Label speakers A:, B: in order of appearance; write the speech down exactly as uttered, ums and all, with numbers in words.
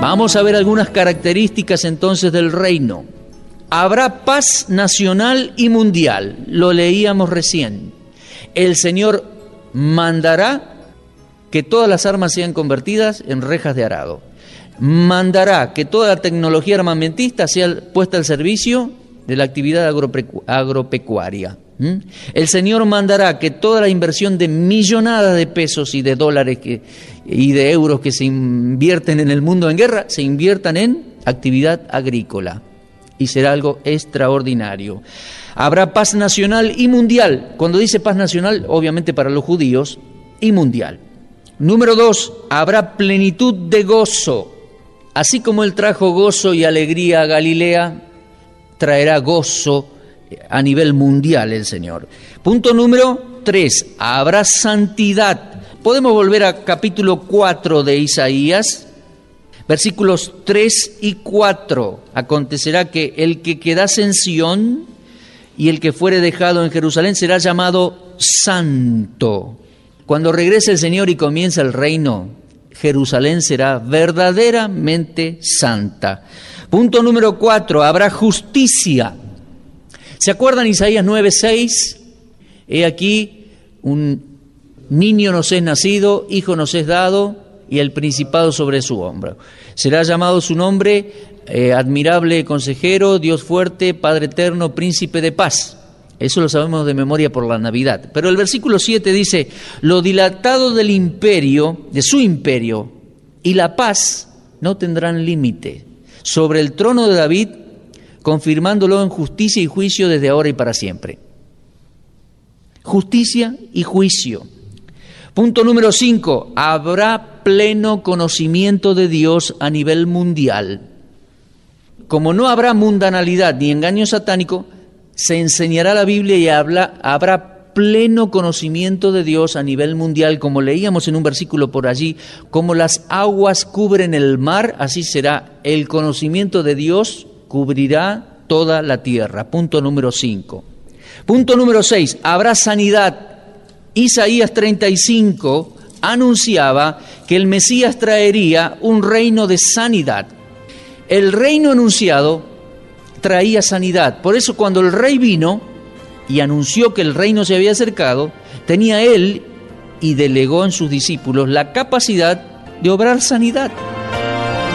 A: Vamos a ver algunas características entonces del reino. Habrá paz nacional y mundial, lo leíamos recién. El Señor mandará que todas las armas sean convertidas en rejas de arado. Mandará que toda la tecnología armamentista sea puesta al servicio de la actividad agropecu- agropecuaria. ¿Mm? El Señor mandará que toda la inversión de millonadas de pesos y de dólares que, y de euros que se invierten en el mundo en guerra, se inviertan en actividad agrícola. Y será algo extraordinario. Habrá paz nacional y mundial. Cuando dice paz nacional, obviamente para los judíos, y mundial. Número dos, habrá plenitud de gozo. Así como Él trajo gozo y alegría a Galilea, traerá gozo a nivel mundial el Señor. Punto número tres, habrá santidad. Podemos volver a capítulo cuatro de Isaías, versículos tres y cuatro. Acontecerá que el que quedase en Sión y el que fuere dejado en Jerusalén será llamado santo. Cuando regrese el Señor y comienza el reino, Jerusalén será verdaderamente santa. Punto número cuatro, habrá justicia. ¿Se acuerdan Isaías nueve seis? He aquí, un niño nos es nacido, hijo nos es dado, y el principado sobre su hombro. Será llamado su nombre, eh, admirable consejero, Dios fuerte, Padre eterno, príncipe de paz. Eso lo sabemos de memoria por la Navidad. Pero el versículo siete dice, lo dilatado del imperio, de su imperio, y la paz no tendrán límite sobre el trono de David, confirmándolo en justicia y juicio desde ahora y para siempre. Justicia y juicio. Punto número cinco, habrá pleno conocimiento de Dios a nivel mundial. Como no habrá mundanalidad ni engaño satánico, se enseñará la Biblia y habla, habrá pleno conocimiento de Dios a nivel mundial, como leíamos en un versículo por allí, como las aguas cubren el mar, así será el conocimiento de Dios, cubrirá toda la tierra. Punto número cinco. Punto número seis, habrá sanidad. Isaías treinta y cinco anunciaba que el Mesías traería un reino de sanidad. El reino anunciado traía sanidad. Por eso cuando el rey vino y anunció que el reino se había acercado, tenía él y delegó en sus discípulos la capacidad de obrar sanidad.